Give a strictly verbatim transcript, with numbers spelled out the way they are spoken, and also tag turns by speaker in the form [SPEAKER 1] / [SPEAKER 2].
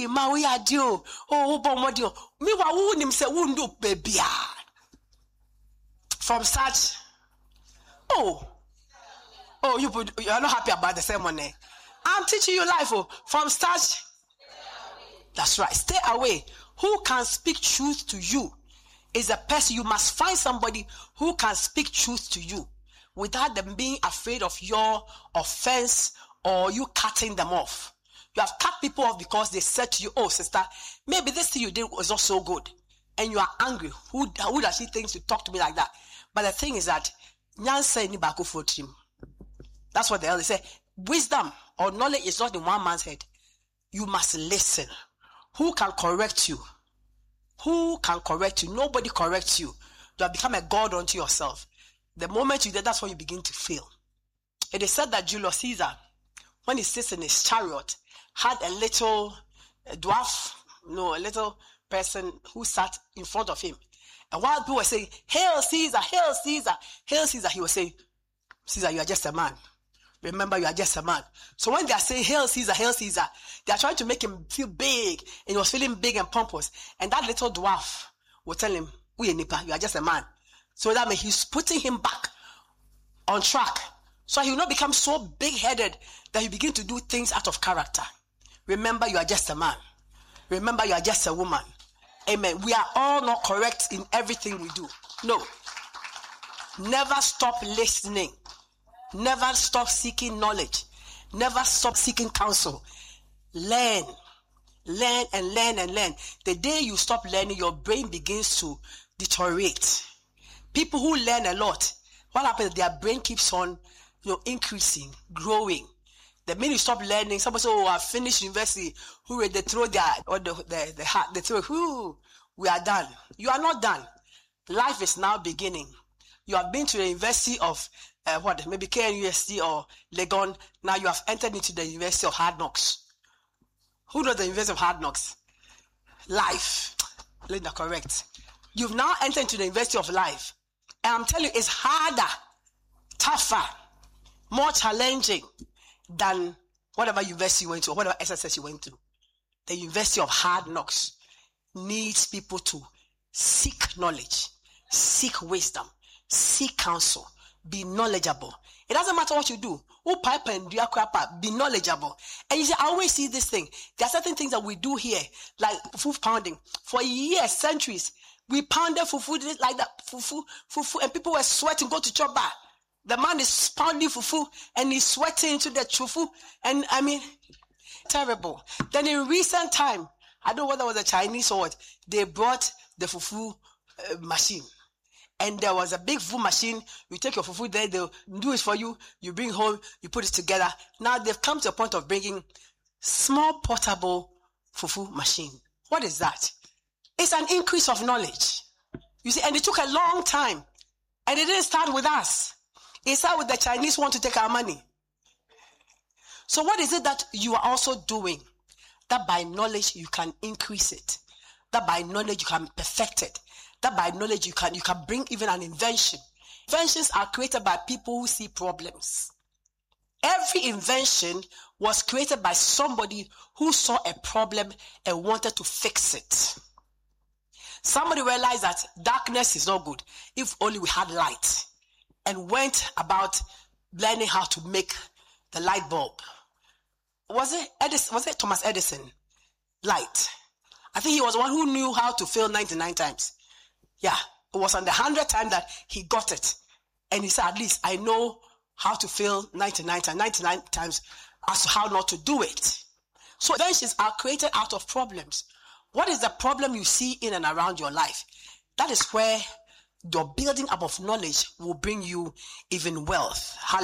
[SPEAKER 1] Hey, ma we are dio. Oh, bo modio. Me wa wu nim se wu ndo baby. From such. Oh. Oh, you put, you are not happy about the sermon, eh? I'm teaching you life, oh. From such. That's right. Stay away. Who can speak truth to you is a person. You must find somebody who can speak truth to you without them being afraid of your offense or you cutting them off. You have cut people off because they said to you, oh, sister, maybe this thing you did was not so good. And you are angry. Who, who does she think to talk to me like that? But the thing is that, that's what the elders say. Wisdom or knowledge is not in one man's head. You must listen. Who can correct you? Who can correct you? Nobody corrects you. You have become a god unto yourself. The moment you did, that's when you begin to fail. It is said that Julius Caesar, when he sits in his chariot, had a little a dwarf, no, a little person who sat in front of him. And while people were saying, Hail Caesar, Hail Caesar, Hail Caesar, he was saying, Caesar, you are just a man. Remember, you are just a man. So when they are saying, Hail Caesar, Hail Caesar, they are trying to make him feel big. And he was feeling big and pompous. And that little dwarf will tell him, Uye Nipa, you are just a man. So that means he's putting him back on track. So he will not become so big-headed that he begin to do things out of character. Remember, you are just a man. Remember, you are just a woman. Amen. We are all not correct in everything we do. No. Never stop listening. Never stop seeking knowledge. Never stop seeking counsel. Learn. Learn and learn and learn. The day you stop learning, your brain begins to deteriorate. People who learn a lot, what happens? Their brain keeps on, you know, increasing, growing. The minute you stop learning, somebody say, oh, I finished university. Who they throw their, or the, the, the heart, they throw, whoo, we are done. You are not done. Life is now beginning. You have been to the University of, uh, what, maybe K N U S T or Legon. Now you have entered into the University of Hard Knocks. Who knows the University of Hard Knocks? Life. Linda, correct. You've now entered into the University of Life. And I'm telling you, it's harder, tougher, more challenging than whatever university you went to or whatever S S S you went to. The University of Hard Knocks needs people to seek knowledge, seek wisdom, seek counsel, be knowledgeable. It doesn't matter what you do. Be knowledgeable. And you see, I always see this thing. There are certain things that we do here, like fufu pounding. For years, centuries, we pounded fufu like that, fufu, fufu, and people were sweating, go to chop bar. The man is pounding fufu, and he's sweating into the fufu, and I mean, terrible. Then in recent time, I don't know whether it was a Chinese or what, they brought the fufu uh, machine. And there was a big fufu machine. You take your fufu there, they'll do it for you. You bring home, you put it together. Now they've come to a point of bringing small portable fufu machine. What is that? It's an increase of knowledge. You see, and it took a long time. And it didn't start with us. It started with the Chinese want to take our money. So what is it that you are also doing? That by knowledge you can increase it. That by knowledge you can perfect it. That by knowledge you can you can bring even an invention. Inventions are created by people who see problems. Every invention was created by somebody who saw a problem and wanted to fix it. Somebody realized that darkness is not good if only we had light, and went about learning how to make the light bulb. Was it Edison? Was it Thomas Edison? Light. I think he was the one who knew how to fail ninety-nine times. Yeah, it was on the hundredth time that he got it. And he said, at least I know how to fail ninety-nine times, ninety-nine times as to how not to do it. So inventions are created out of problems. What is the problem you see in and around your life? That is where your building up of knowledge will bring you even wealth. Hallelujah.